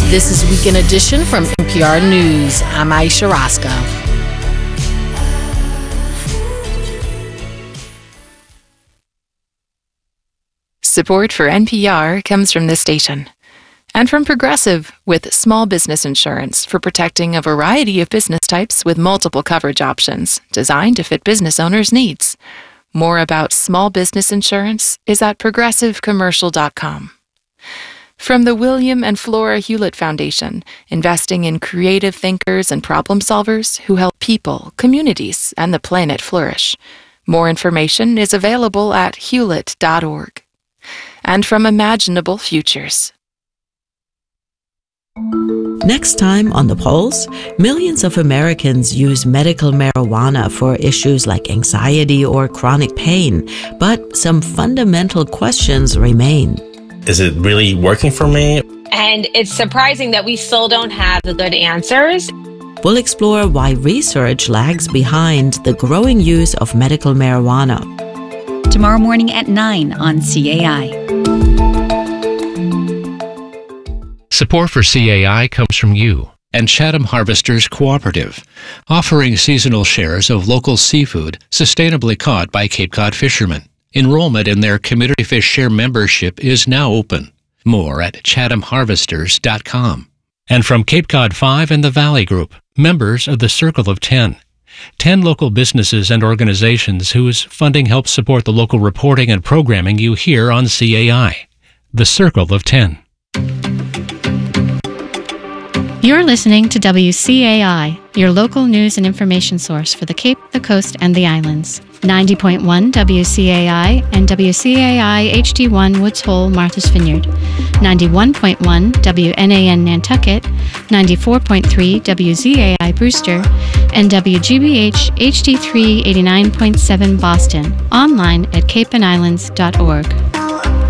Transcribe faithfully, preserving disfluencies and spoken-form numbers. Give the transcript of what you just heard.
This is Weekend Edition from N P R News. I'm Aisha Roscoe. Support for N P R comes from this station and from Progressive with small business insurance for protecting a variety of business types with multiple coverage options designed to fit business owners' needs. More about small business insurance is at progressive commercial dot com. From the William and Flora Hewlett Foundation, investing in creative thinkers and problem solvers who help people, communities, and the planet flourish. More information is available at hewlett dot org. And from Imaginable Futures. Next time on The Pulse, millions of Americans use medical marijuana for issues like anxiety or chronic pain, but some fundamental questions remain. Is it really working for me? And it's surprising that we still don't have the good answers. We'll explore why research lags behind the growing use of medical marijuana. Tomorrow morning at nine on C A I. Support for C A I comes from you and Chatham Harvesters Cooperative, offering seasonal shares of local seafood sustainably caught by Cape Cod fishermen. Enrollment in their Community Fish Share membership is now open. More at chatham harvesters dot com. And from Cape Cod five and the Valley Group, members of the Circle of Ten. Ten local businesses and organizations whose funding helps support the local reporting and programming you hear on C A I. The Circle of Ten. You're listening to W C A I, your local news and information source for the Cape, the Coast, and the Islands. ninety point one W C A I and W C A I H D one Woods Hole, Martha's Vineyard. ninety-one point one W N A N Nantucket, ninety-four point three W Z A I Brewster, and W G B H H D three eighty-nine point seven Boston. Online at cape and islands dot org.